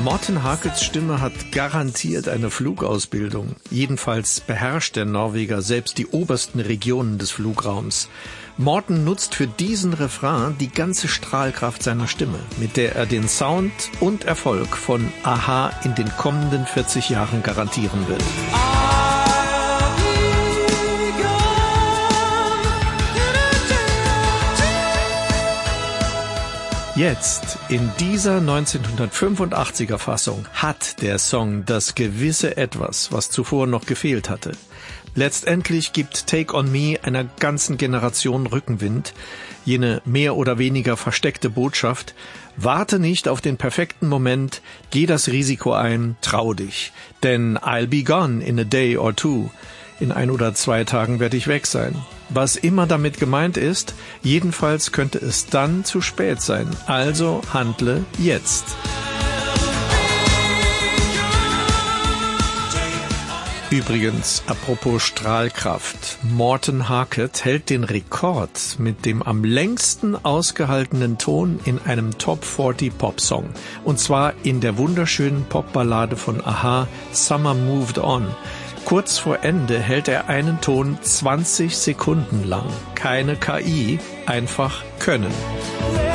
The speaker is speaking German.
Morten Harkets Stimme hat garantiert eine Flugausbildung. Jedenfalls beherrscht der Norweger selbst die obersten Regionen des Flugraums. Morten nutzt für diesen Refrain die ganze Strahlkraft seiner Stimme, mit der er den Sound und Erfolg von a-ha in den kommenden 40 Jahren garantieren will. Jetzt, in dieser 1985er Fassung, hat der Song das gewisse Etwas, was zuvor noch gefehlt hatte. Letztendlich gibt Take On Me einer ganzen Generation Rückenwind, jene mehr oder weniger versteckte Botschaft: Warte nicht auf den perfekten Moment, geh das Risiko ein, trau dich, denn I'll be gone in a day or two. In 1 oder 2 Tagen werde ich weg sein. Was immer damit gemeint ist, jedenfalls könnte es dann zu spät sein. Also handle jetzt. Übrigens, apropos Strahlkraft, Morten Harket hält den Rekord mit dem am längsten ausgehaltenen Ton in einem Top 40 Popsong. Und zwar in der wunderschönen Popballade von a-ha, Summer Moved On. Kurz vor Ende hält er einen Ton 20 Sekunden lang. Keine KI, einfach Können.